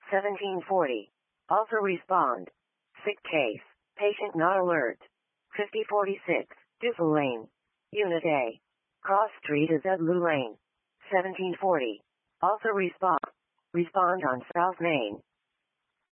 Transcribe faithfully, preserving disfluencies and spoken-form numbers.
seventeen forty. Also respond. Sick case. Patient not alert. fifty forty-six. Duffel Lane. Unit A. Cross Street is Edlu Lane. seventeen forty. Also respond. Respond on South Main.